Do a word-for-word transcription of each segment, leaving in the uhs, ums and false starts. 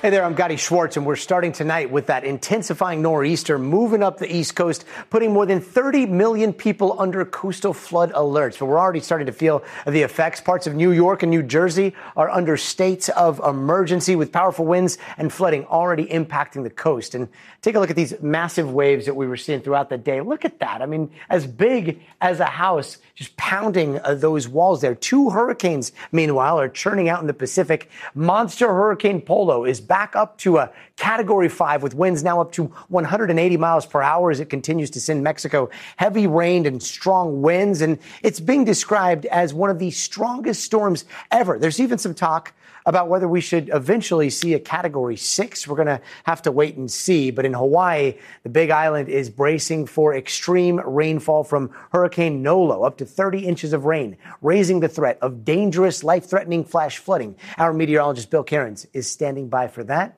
Hey there, I'm Gadi Schwartz, and we're starting tonight with that intensifying nor'easter moving up the East Coast, putting more than thirty million people under coastal flood alerts. But we're already starting to feel the effects. Parts of New York and New Jersey are under states of emergency with powerful winds and flooding already impacting the coast. And take a look at these massive waves that we were seeing throughout the day. Look at that. I mean, as big as a house, just pounding uh, those walls there. Two hurricanes, meanwhile, are churning out in the Pacific. Monster Hurricane Polo is back up to a category five with winds now up to one hundred eighty miles per hour as it continues to send Mexico heavy rain and strong winds. And it's being described as one of the strongest storms ever. There's even some talk about whether we should eventually see a category six. We're going to have to wait and see. But in Hawaii, the Big Island is bracing for extreme rainfall from Hurricane Nolo, up to thirty inches of rain, raising the threat of dangerous, life-threatening flash flooding. Our meteorologist Bill Cairns is standing by for that.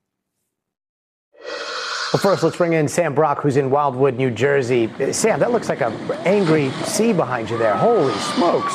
Well, first, let's bring in Sam Brock, who's in Wildwood, New Jersey. Sam, that looks like an angry sea behind you there. Holy smokes.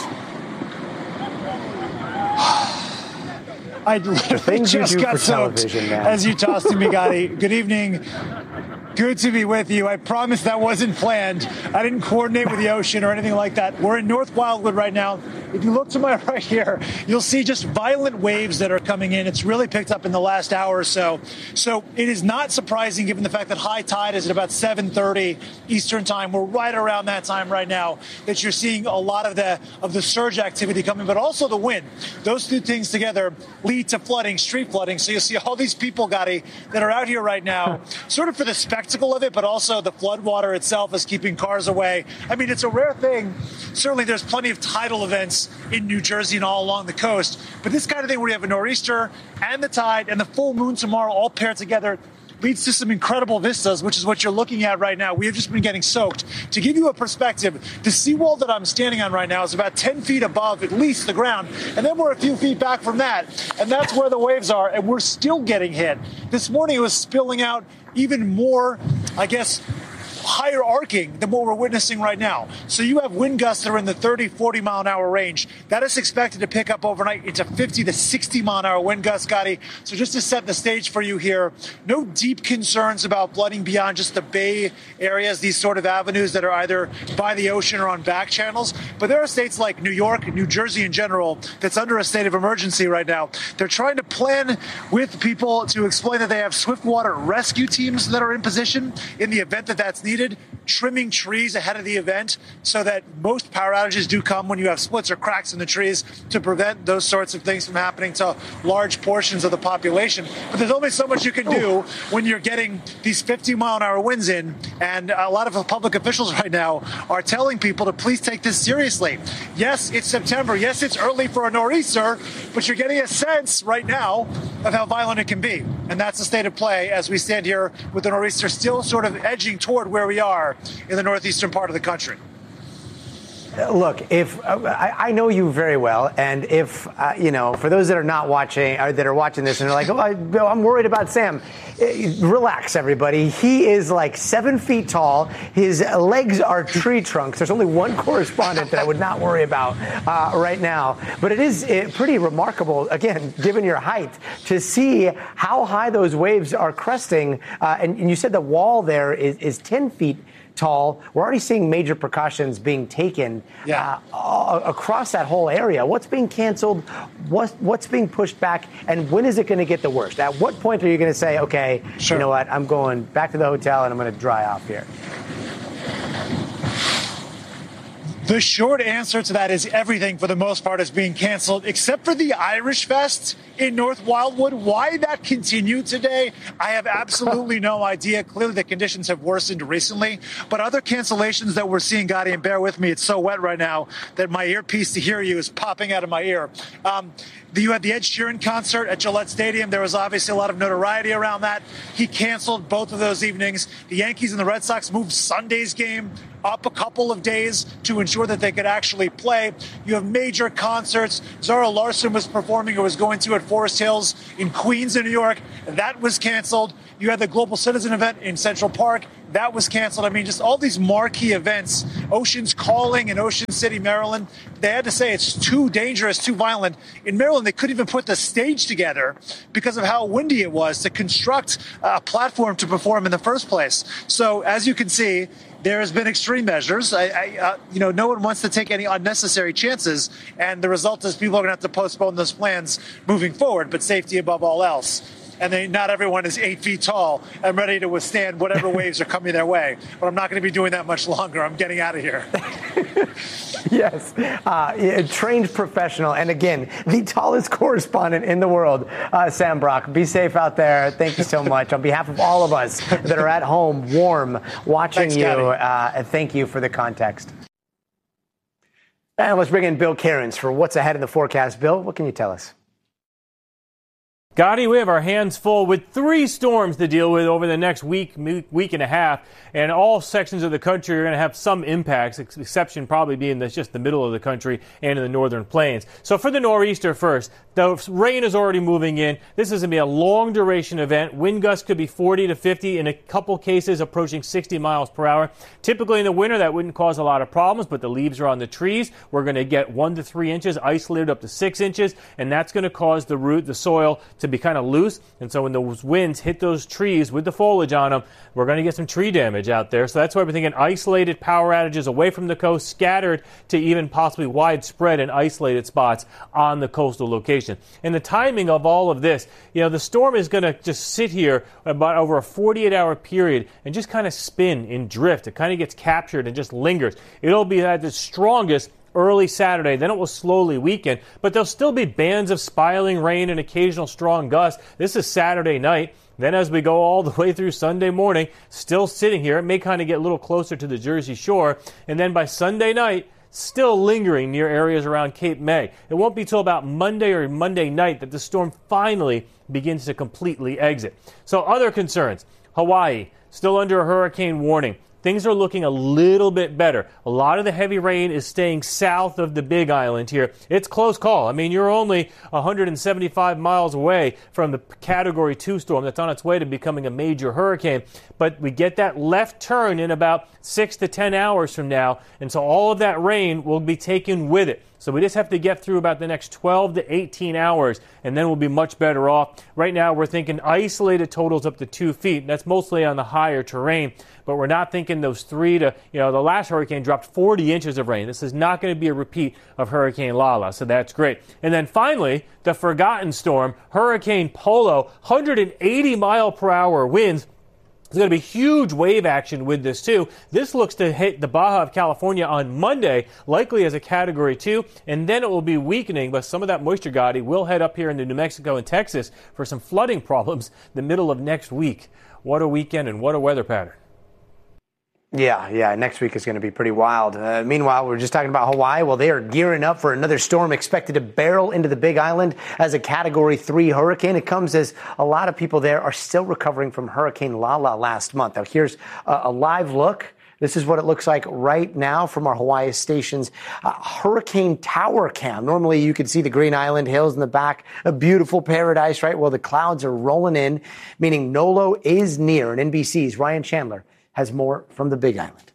I literally just got soaked as you tossed to me, Gotti. Good evening. Good to be with you. I promise that wasn't planned. I didn't coordinate with the ocean or anything like that. We're in North Wildwood right now. If you look to my right here, you'll see just violent waves that are coming in. It's really picked up in the last hour or so. So it is not surprising, given the fact that high tide is at about seven thirty Eastern time. We're right around that time right now, that you're seeing a lot of the of the surge activity coming, but also the wind. Those two things together lead to flooding, street flooding. So you'll see all these people, Gotti, that are out here right now, sort of for the spectacle of it, but also the flood water itself is keeping cars away. I mean, it's a rare thing. Certainly there's plenty of tidal events in New Jersey and all along the coast, but this kind of thing where you have a nor'easter and the tide and the full moon tomorrow all paired together leads to some incredible vistas, which is what you're looking at right now. We have just been getting soaked. To give you a perspective, the seawall that I'm standing on right now is about ten feet above at least the ground, and then we're a few feet back from that, and that's where the waves are, and we're still getting hit. This morning it was spilling out even more, I guess, higher arcing than what we're witnessing right now. So you have wind gusts that are in the thirty, forty mile an hour range. That is expected to pick up overnight into fifty to sixty mile an hour wind gusts, Gotti. So just to set the stage for you here, no deep concerns about flooding beyond just the bay areas, these sort of avenues that are either by the ocean or on back channels. But there are states like New York, New Jersey in general, that's under a state of emergency right now. They're trying to plan with people to explain that they have swift water rescue teams that are in position in the event that that's needed. Needed, trimming trees ahead of the event so that most power outages do come when you have splits or cracks in the trees to prevent those sorts of things from happening to large portions of the population. But there's only so much you can do when you're getting these fifty mile an hour winds in. And a lot of public officials right now are telling people to please take this seriously. Yes, it's September. Yes, it's early for a nor'easter, but you're getting a sense right now of how violent it can be. And that's the state of play as we stand here with the nor'easter still sort of edging toward where we are in the northeastern part of the country. Look, if uh, I, I know you very well, and if, uh, you know, for those that are not watching, or that are watching this and they're like, oh, I, Bill, I'm worried about Sam. Relax, everybody. He is like seven feet tall. His legs are tree trunks. There's only one correspondent that I would not worry about uh, right now. But it is uh, pretty remarkable, again, given your height, to see how high those waves are cresting. Uh, and, and you said the wall there is, is ten feet tall. We're already seeing major precautions being taken yeah. uh, across that whole area. What's being canceled? What's, what's being pushed back? And when is it going to get the worst? At what point are you going to say, okay, sure. you know what, I'm going back to the hotel and I'm going to dry off here? The short answer to that is everything, for the most part, is being canceled, except for the Irish Fest in North Wildwood. Why that continued today, I have absolutely no idea. Clearly, the conditions have worsened recently. But other cancellations that we're seeing, Gotti, and bear with me, it's so wet right now that my earpiece to hear you is popping out of my ear. Um, You had the Ed Sheeran concert at Gillette Stadium. There was obviously a lot of notoriety around that. He canceled both of those evenings. The Yankees and the Red Sox moved Sunday's game up a couple of days to ensure that they could actually play. You have major concerts. Zara Larsson was performing or was going to at Forest Hills in Queens in New York. That was canceled. You had the Global Citizen event in Central Park. that was canceled. I mean, just all these marquee events, Ocean's Calling in Ocean City, Maryland. They had to say it's too dangerous, too violent. In Maryland, they couldn't even put the stage together because of how windy it was to construct a platform to perform in the first place. So as you can see, there has been extreme measures. I, I, uh, you know, no one wants to take any unnecessary chances, and the result is people are going to have to postpone those plans moving forward, but safety above all else. And they, not everyone is eight feet tall and ready to withstand whatever waves are coming their way. But I'm not going to be doing that much longer. I'm getting out of here. Yes, uh, a trained professional. And again, the tallest correspondent in the world, uh, Sam Brock. Be safe out there. Thank you so much. On behalf of all of us that are at home, warm, watching Thanks, you, uh, thank you for the context. And let's bring in Bill Cairns for what's ahead in the forecast. Bill, what can you tell us? Gotti, we have our hands full with three storms to deal with over the next week, week and a half, and all sections of the country are going to have some impacts, exception probably being that's just the middle of the country and in the northern plains. So for the nor'easter first, the rain is already moving in. This is going to be a long duration event. Wind gusts could be forty to fifty, in a couple cases approaching sixty miles per hour. Typically in the winter, that wouldn't cause a lot of problems, but the leaves are on the trees. We're going to get one to three inches, isolated up to six inches, and that's going to cause the root, the soil, to be kind of loose. And so when those winds hit those trees with the foliage on them, we're going to get some tree damage out there. So that's why we're thinking isolated power outages away from the coast, scattered to even possibly widespread in isolated spots on the coastal location. And the timing of all of this, you know, the storm is going to just sit here about over a forty-eight hour period and just kind of spin in drift. It kind of gets captured and just lingers. It'll be at its strongest early Saturday, then it will slowly weaken, but there'll still be bands of spiling rain and occasional strong gusts. This is Saturday night. Then as we go all the way through Sunday morning, still sitting here, it may kind of get a little closer to the Jersey Shore, and then by Sunday night, still lingering near areas around Cape May. It won't be till about Monday or Monday night that the storm finally begins to completely exit. So other concerns, Hawaii, still under a hurricane warning. Things are looking a little bit better. A lot of the heavy rain is staying south of the Big Island here. It's close call. I mean, you're only one hundred seventy-five miles away from the Category two storm that's on its way to becoming a major hurricane. But we get that left turn in about six to ten hours from now, and so all of that rain will be taken with it. So we just have to get through about the next twelve to eighteen hours, and then we'll be much better off. Right now, we're thinking isolated totals up to two feet. That's mostly on the higher terrain, but we're not thinking those three to, you know, the last hurricane dropped forty inches of rain. This is not going to be a repeat of Hurricane Lala, so that's great. And then finally, the forgotten storm, Hurricane Polo, one hundred eighty mile per hour winds. There's going to be huge wave action with this, too. This looks to hit the Baja of California on Monday, likely as a Category two, and then it will be weakening, but some of that moisture, Gotti, will head up here into New Mexico and Texas for some flooding problems the middle of next week. What a weekend and what a weather pattern. Yeah, yeah, next week is going to be pretty wild. Uh, meanwhile, we were just talking about Hawaii. Well, they are gearing up for another storm expected to barrel into the Big Island as a Category three hurricane. It comes as a lot of people there are still recovering from Hurricane Lala last month. Now, here's a, a live look. This is what it looks like right now from our Hawaii station's uh, Hurricane Tower cam. Normally, you can see the Green Island hills in the back, a beautiful paradise, right? Well, the clouds are rolling in, meaning Nolo is near. And N B C's Ryan Chandler has more from the Big Island.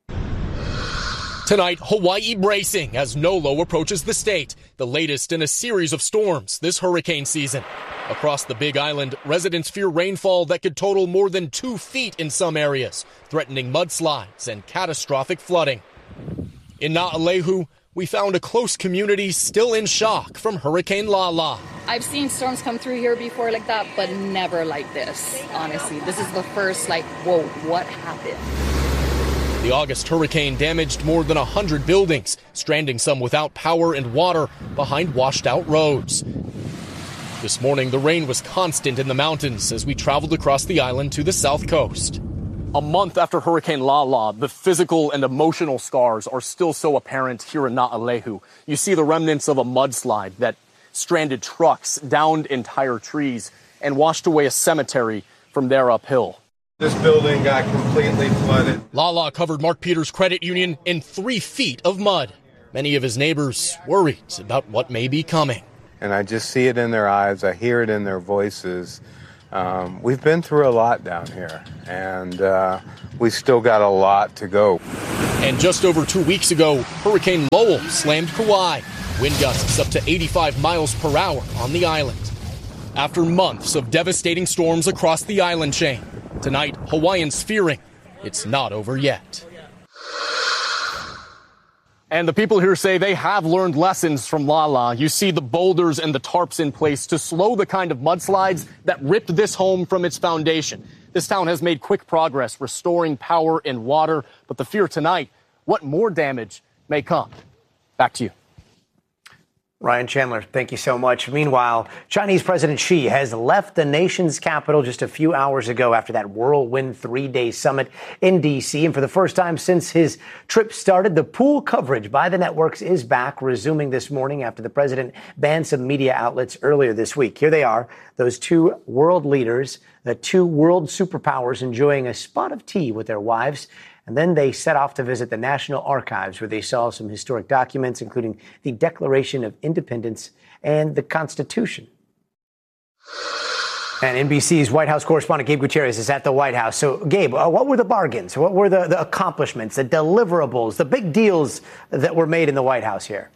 Tonight, Hawaii bracing as Nolo approaches the state, the latest in a series of storms this hurricane season. Across the Big Island, residents fear rainfall that could total more than two feet in some areas, threatening mudslides and catastrophic flooding. In Naʻalehu, we found a close community still in shock from Hurricane Lala. I've seen storms come through here before like that, but never like this, honestly. This is the first, like, whoa, what happened? The August hurricane damaged more than one hundred buildings, stranding some without power and water behind washed-out roads. This morning, the rain was constant in the mountains as we traveled across the island to the south coast. A month after Hurricane Lala, the physical and emotional scars are still so apparent here in Naʻalehu. You see the remnants of a mudslide that stranded trucks, downed entire trees, and washed away a cemetery from there uphill. This building got completely flooded. Lala covered Mark Peters Credit Union in three feet of mud. Many of his neighbors worried about what may be coming. And I just see it in their eyes. I hear it in their voices. Um, we've been through a lot down here, and uh, we've still got a lot to go. And just over two weeks ago, Hurricane Lowell slammed Kauai. Wind gusts up to eighty-five miles per hour on the island. After months of devastating storms across the island chain, tonight Hawaiians fearing it's not over yet. And the people here say they have learned lessons from Lala. You see the boulders and the tarps in place to slow the kind of mudslides that ripped this home from its foundation. This town has made quick progress restoring power and water, but the fear tonight, what more damage may come? Back to you. Ryan Chandler, thank you so much. Meanwhile, Chinese President Xi has left the nation's capital just a few hours ago after that whirlwind three-day summit in D C. And for the first time since his trip started, the pool coverage by the networks is back, resuming this morning after the president banned some media outlets earlier this week. Here they are, those two world leaders, the two world superpowers enjoying a spot of tea with their wives. And then they set off to visit the National Archives, where they saw some historic documents, including the Declaration of Independence and the Constitution. And N B C's White House correspondent Gabe Gutierrez is at the White House. So, Gabe, uh, what were the bargains? What were the, the accomplishments, the deliverables, the big deals that were made in the White House here?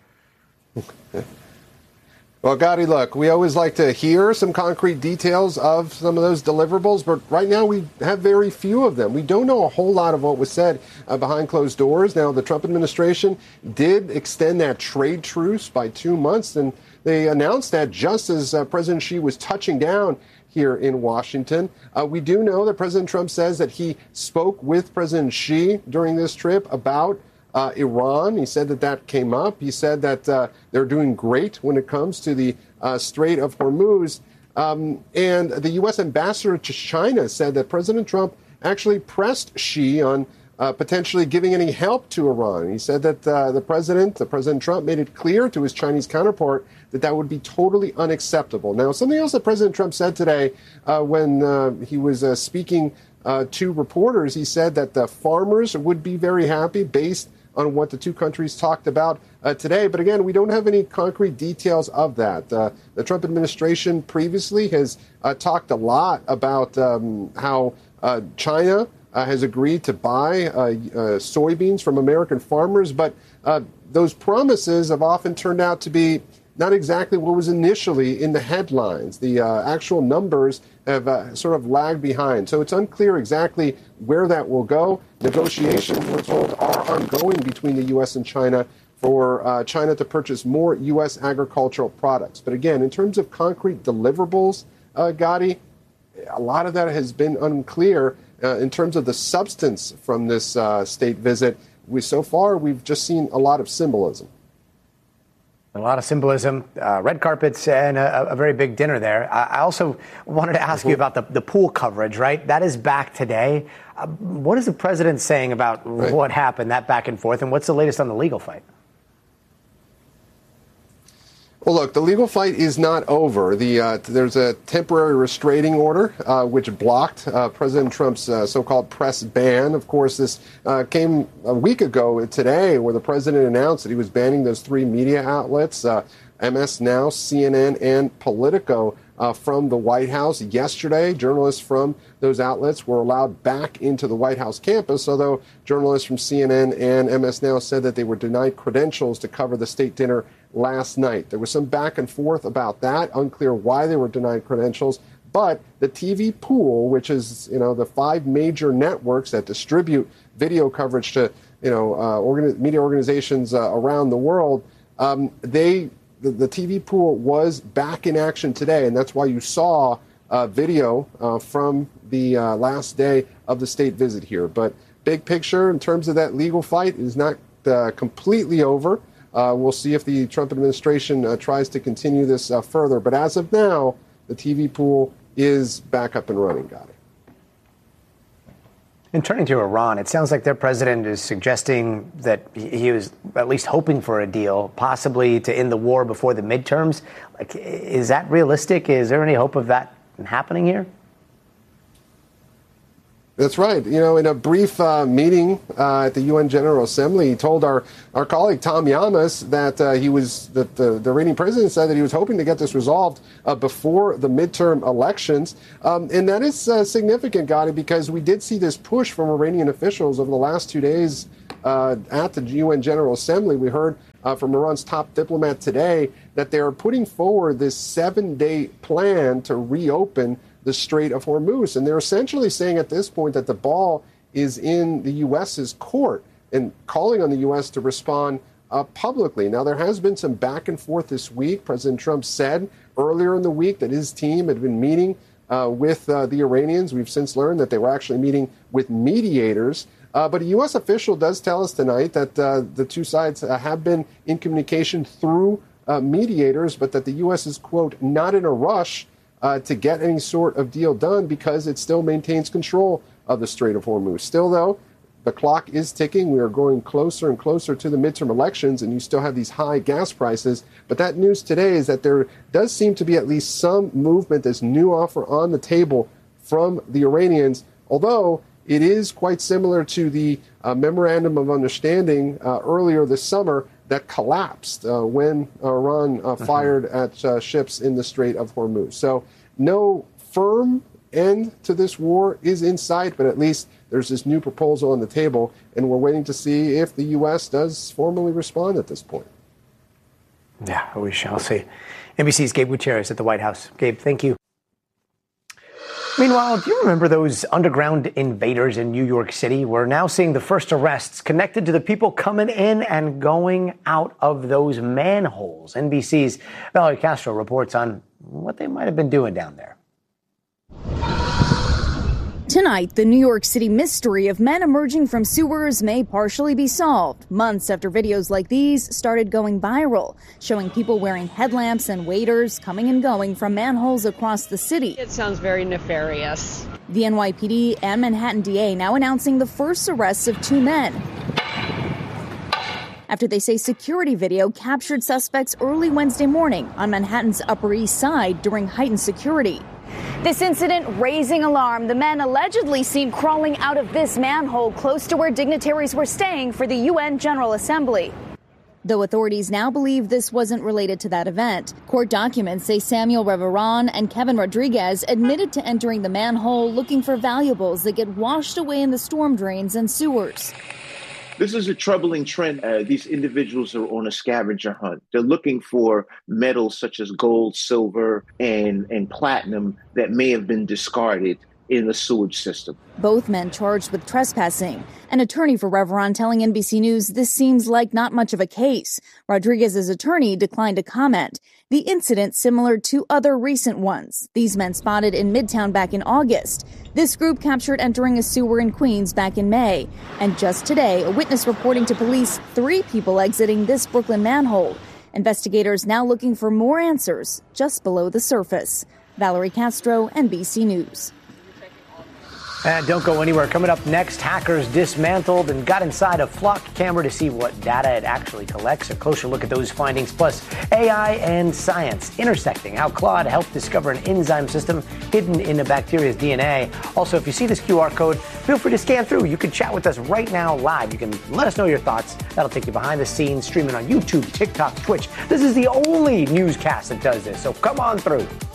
Well, Gotti, look, we always like to hear some concrete details of some of those deliverables, but right now we have very few of them. We don't know a whole lot of what was said uh, behind closed doors. Now, the Trump administration did extend that trade truce by two months, and they announced that just as uh, President Xi was touching down here in Washington. Uh, we do know that President Trump says that he spoke with President Xi during this trip about Uh, Iran. He said that that came up. He said that uh, they're doing great when it comes to the uh, Strait of Hormuz. Um, and the U S ambassador to China said that President Trump actually pressed Xi on uh, potentially giving any help to Iran. He said that uh, the president, the President Trump, made it clear to his Chinese counterpart that that would be totally unacceptable. Now, something else that President Trump said today uh, when uh, he was uh, speaking uh, to reporters, he said that the farmers would be very happy based on what the two countries talked about uh, today. But again, we don't have any concrete details of that. Uh, the Trump administration previously has uh, talked a lot about um, how uh, China uh, has agreed to buy uh, uh, soybeans from American farmers. But uh, those promises have often turned out to be not exactly what was initially in the headlines. The uh, actual numbers have uh, sort of lagged behind. So it's unclear exactly where that will go. Negotiations, we're told, are ongoing between the U S and China for uh, China to purchase more U S agricultural products. But again, in terms of concrete deliverables, uh, Gotti, a lot of that has been unclear uh, in terms of the substance from this uh, state visit. We, so far, we've just seen a lot of symbolism. A lot of symbolism, uh, red carpets, and a, a very big dinner there. I, I also wanted to ask mm-hmm. you about the, the pool coverage, right? That is back today. Uh, what is the president saying about right. what happened, that back and forth, and what's the latest on the legal fight? Well, look, the legal fight is not over. The uh, there's a temporary restraining order uh, which blocked uh, President Trump's uh, so-called press ban. Of course, this uh, came a week ago today, where the president announced that he was banning those three media outlets, uh, M S Now, C N N, and Politico, uh, from the White House. Yesterday, journalists from those outlets were allowed back into the White House campus, although journalists from C N N and M S Now said that they were denied credentials to cover the state dinner last night. There was some back and forth about that, unclear why they were denied credentials, but the T V pool, which is, you know, the five major networks that distribute video coverage to, you know, uh, organi- media organizations uh, around the world, um, they, the, the T V pool was back in action today, and that's why you saw uh, video uh, from the uh, last day of the state visit here. But big picture, in terms of that legal fight, is not uh, completely over. Uh, we'll see if the Trump administration uh, tries to continue this uh, further. But as of now, the T V pool is back up and running, Gotti. And turning to Iran, it sounds like their president is suggesting that he was at least hoping for a deal, possibly to end the war before the midterms. Like, is that realistic? Is there any hope of that happening here? That's right. You know, in a brief uh, meeting uh, at the U N General Assembly, he told our, our colleague Tom Llamas that uh, he was that the, the Iranian president said that he was hoping to get this resolved uh, before the midterm elections. Um, and that is uh, significant, Gotti, because we did see this push from Iranian officials over the last two days uh, at the U N General Assembly. We heard uh, from Iran's top diplomat today that they are putting forward this seven-day plan to reopen the Strait of Hormuz. And they're essentially saying at this point that the ball is in the U S's court and calling on the U S to respond uh, publicly. Now, there has been some back and forth this week. President Trump said earlier in the week that his team had been meeting uh, with uh, the Iranians. We've since learned that they were actually meeting with mediators. Uh, but a U S official does tell us tonight that uh, the two sides uh, have been in communication through uh, mediators, but that the U S is, quote, not in a rush Uh, to get any sort of deal done because it still maintains control of the Strait of Hormuz. Still, though, the clock is ticking. We are going closer and closer to the midterm elections, and you still have these high gas prices. But that news today is that there does seem to be at least some movement, this new offer on the table from the Iranians, although it is quite similar to the uh, memorandum of understanding uh, earlier this summer that collapsed uh, when Iran uh, fired mm-hmm. at uh, ships in the Strait of Hormuz. So no firm end to this war is in sight, but at least there's this new proposal on the table, and we're waiting to see if the U S does formally respond at this point. Yeah, we shall see. N B C's Gabe Gutierrez at the White House. Gabe, thank you. Meanwhile, do you remember those underground invaders in New York City? We're now seeing the first arrests connected to the people coming in and going out of those manholes. N B C's Valerie Castro reports on what they might have been doing down there. Tonight, the New York City mystery of men emerging from sewers may partially be solved, months after videos like these started going viral, showing people wearing headlamps and waders coming and going from manholes across the city. It sounds very nefarious. The N Y P D and Manhattan D A now announcing the first arrests of two men, after they say security video captured suspects early Wednesday morning on Manhattan's Upper East Side during heightened security. This incident raising alarm. The men allegedly seen crawling out of this manhole close to where dignitaries were staying for the U N General Assembly. Though authorities now believe this wasn't related to that event, court documents say Samuel Reveron and Kevin Rodriguez admitted to entering the manhole looking for valuables that get washed away in the storm drains and sewers. This is a troubling trend. Uh, these individuals are on a scavenger hunt. They're looking for metals such as gold, silver, and, and platinum that may have been discarded in the sewage system. Both men charged with trespassing. An attorney for Reveron telling N B C News this seems like not much of a case. Rodriguez's attorney declined to comment. The incident similar to other recent ones. These men spotted in Midtown back in August. This group captured entering a sewer in Queens back in May. And just today, a witness reporting to police three people exiting this Brooklyn manhole. Investigators now looking for more answers just below the surface. Valerie Castro, N B C News. And don't go anywhere. Coming up next, hackers dismantled and got inside a Flock camera to see what data it actually collects. A closer look at those findings, plus A I and science intersecting, how Claude helped discover an enzyme system hidden in a bacteria's D N A. Also, if you see this Q R code, feel free to scan through. You can chat with us right now live. You can let us know your thoughts. That'll take you behind the scenes, streaming on YouTube, TikTok, Twitch. This is the only newscast that does this, so come on through.